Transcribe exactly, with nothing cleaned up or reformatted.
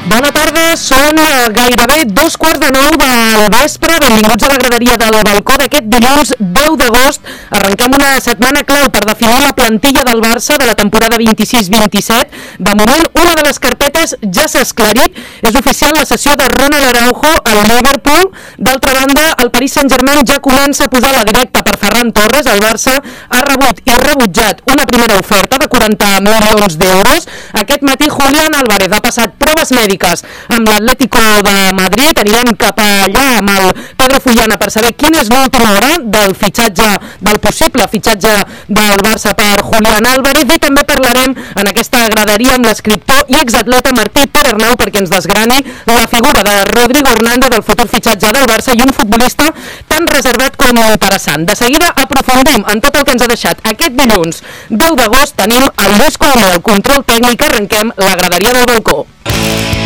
Bona tarda, són gairebé dos quarts de nou del vespre. Benvinguts a la graderia del balcó d'aquest dilluns deu d'agost. Arrenquem una setmana clau per definir la plantilla del Barça de la temporada vint-i-sis vint-i-set. De moment, una de les carpetes ja s'ha esclarit. És oficial la cessió de Ronald Araujo al Liverpool. D'altra banda, el Paris Saint-Germain ja comença a posar la directa per Ferran Torres. El Barça ha rebut i rebutjat una primera oferta de quaranta milions d'euros. Aquest matí Julián Álvarez ha passat proves mèdiques amb l'Atlético de Madrid. Anirem cap allà amb el Pedro Fullana per saber quina és l'última hora del fitxatge, del possible fitxatge del Barça per Julián Álvarez, i també parlarem en aquesta graderia amb l'escriptor i exatleta Martí Perernau perquè ens desgrani la figura de Rodrigo Hernández, del futur fitxatge del Barça, i un futbolista tan reservat com interessant. De seguida aprofundim en tot el que ens ha deixat aquest dilluns deu d'agost. Tenim el Lluís Colomé, el control tècnic. Arrenquem la graderia del balcó.